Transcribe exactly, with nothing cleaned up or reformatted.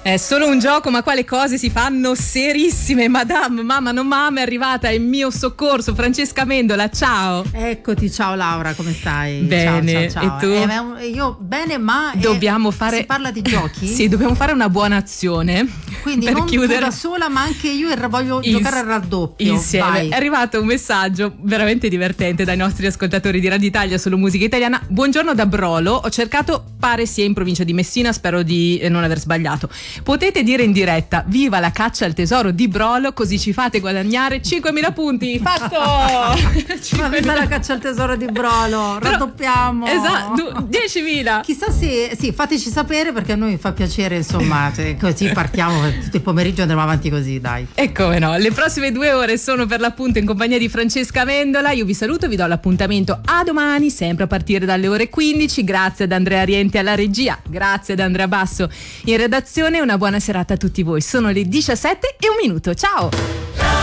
È solo un gioco, ma qua le cose si fanno serissime. Madame, mamma non mamma, è arrivata in mio soccorso Francesca Amendola, ciao. Eccoti, ciao Laura, come stai? Bene, ciao, ciao, ciao. e tu? Eh, io bene, ma dobbiamo eh, fare... si parla di giochi? Sì, dobbiamo fare una buona azione. Quindi per non chiudere... tu da sola, ma anche io e voglio Ins- giocare al raddoppio. Insieme. Vai. È arrivato un messaggio veramente divertente dai nostri ascoltatori di Radio Italia solo musica italiana. Buongiorno da Brolo, ho cercato, pare sia in provincia di Messina, spero di non aver sbagliato. Potete dire in diretta viva la caccia al tesoro di Brolo, così ci fate guadagnare cinquemila punti. Fatto! Ma viva la caccia al tesoro di Brolo, Però, raddoppiamo. Esatto, diecimila. Chissà se, sì, fateci sapere, perché a noi fa piacere, insomma, cioè, così partiamo tutto il pomeriggio, andremo avanti così, dai. E come no, le prossime due ore sono per l'appunto in compagnia di Francesca Amendola. Io vi saluto, vi do l'appuntamento a domani, sempre a partire dalle ore quindici. Grazie ad Andrea Riente alla regia, grazie ad Andrea Basso in redazione. Una buona serata a tutti voi. Sono le diciassette e un minuto, ciao!